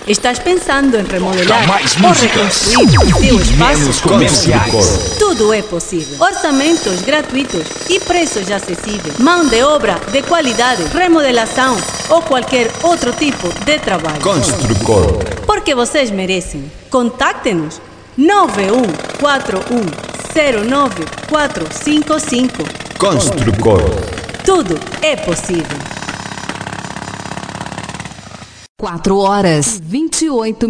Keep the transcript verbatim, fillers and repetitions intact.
Estás pensando em remodelar Mais ou músicas reconstruir o teu espaço? menos comerciais. Tudo é possível. Orçamentos gratuitos e preços acessíveis. Mão de obra de qualidade, remodelação ou qualquer outro tipo de trabalho. Construcor. Porque vocês merecem. Contacte-nos nove um quatro um zero nove quatro cinco cinco. Construcor. Tudo é possível. quatro horas, vinte e oito